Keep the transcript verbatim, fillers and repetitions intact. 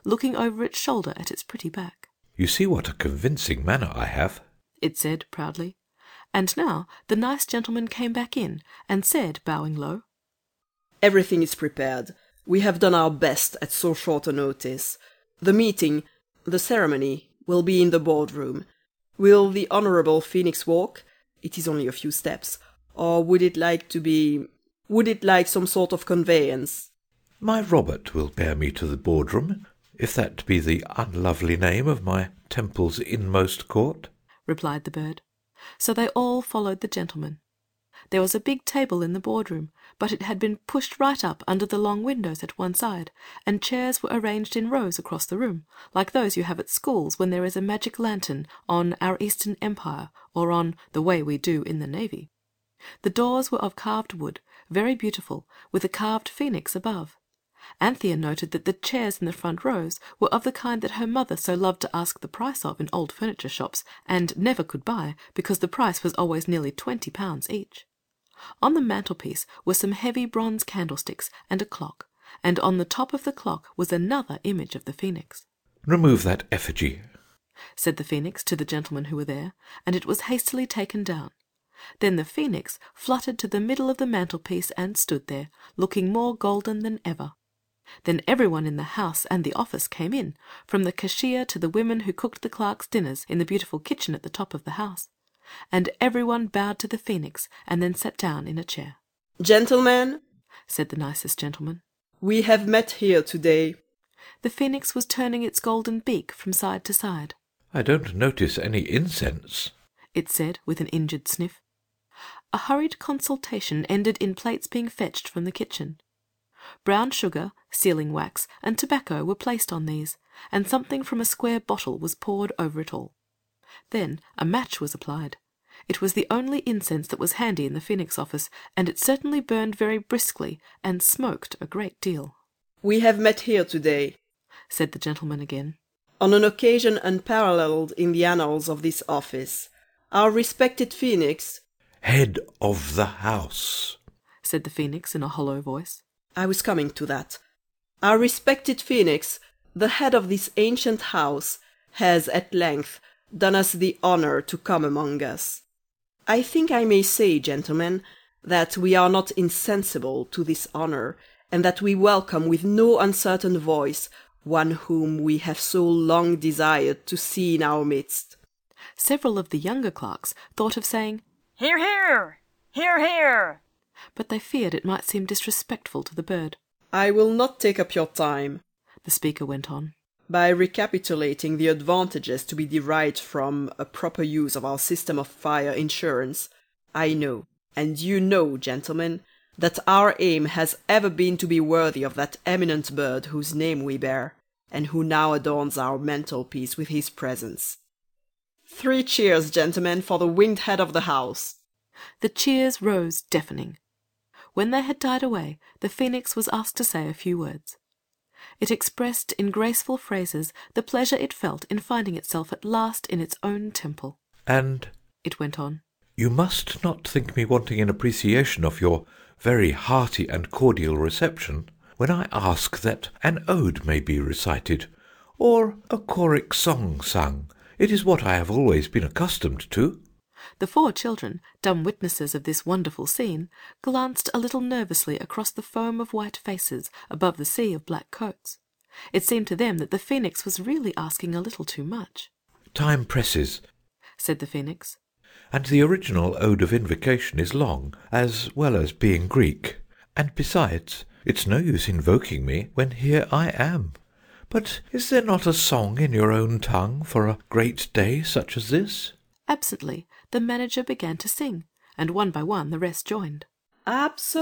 looking over its shoulder at its pretty back. "You see what a convincing manner I have," it said proudly. And now the nice gentleman came back in, and said, bowing low, "Everything is prepared. We have done our best at so short a notice. The meeting, the ceremony, will be in the boardroom. Will the Honourable Phoenix walk? It is only a few steps. Or would it like to be... would it like some sort of conveyance?" "My Robert will bear me to the boardroom, if that be the unlovely name of my temple's inmost court," replied the bird. So they all followed the gentleman. There was a big table in the boardroom, but it had been pushed right up under the long windows at one side, and chairs were arranged in rows across the room, like those you have at schools when there is a magic lantern on Our Eastern Empire or on The Way We Do in the Navy. The doors were of carved wood, very beautiful, with a carved phoenix above. Anthea noted that the chairs in the front rows were of the kind that her mother so loved to ask the price of in old furniture shops, and never could buy, because the price was always nearly twenty pounds each. On the mantelpiece were some heavy bronze candlesticks and a clock, and on the top of the clock was another image of the phoenix. "Remove that effigy," said the phoenix to the gentlemen who were there, and it was hastily taken down. Then the phoenix fluttered to the middle of the mantelpiece and stood there, looking more golden than ever. Then everyone in the house and the office came in, from the cashier to the women who cooked the clerks' dinners in the beautiful kitchen at the top of the house. And everyone bowed to the phoenix and then sat down in a chair. "Gentlemen," said the nicest gentleman, "we have met here today." The phoenix was turning its golden beak from side to side. "I don't notice any incense," it said with an injured sniff. A hurried consultation ended in plates being fetched from the kitchen. Brown sugar, sealing wax, and tobacco were placed on these, and something from a square bottle was poured over it all. Then a match was applied. It was the only incense that was handy in the Phoenix office, and it certainly burned very briskly and smoked a great deal. "We have met here today," said the gentleman again, "on an occasion unparalleled in the annals of this office. Our respected Phoenix—" "Head of the house," said the Phoenix in a hollow voice. "I was coming to that. Our respected Phoenix, the head of this ancient house, has at length done us the honour to come among us. I think I may say, gentlemen, that we are not insensible to this honour, and that we welcome with no uncertain voice one whom we have so long desired to see in our midst." Several of the younger clerks thought of saying, "Hear, hear! Hear, hear!" but they feared it might seem disrespectful to the bird. "I will not take up your time," the speaker went on, "by recapitulating the advantages to be derived from a proper use of our system of fire insurance. I know, and you know, gentlemen, that our aim has ever been to be worthy of that eminent bird whose name we bear, and who now adorns our mantelpiece with his presence. Three cheers, gentlemen, for the winged head of the house." The cheers rose deafening. When they had died away, the Phoenix was asked to say a few words. It expressed in graceful phrases the pleasure it felt in finding itself at last in its own temple. "And," it went on, "you must not think me wanting in appreciation of your very hearty and cordial reception when I ask that an ode may be recited, or a choric song sung. It is what I have always been accustomed to." The four children, dumb witnesses of this wonderful scene, glanced a little nervously across the foam of white faces above the sea of black coats. It seemed to them that the Phoenix was really asking a little too much. "Time presses," said the Phoenix, "and the original Ode of Invocation is long, as well as being Greek. And besides, it's no use invoking me when here I am. But is there not a song in your own tongue for a great day such as this?" Absently, the manager began to sing, and one by one the rest joined. "Absolutely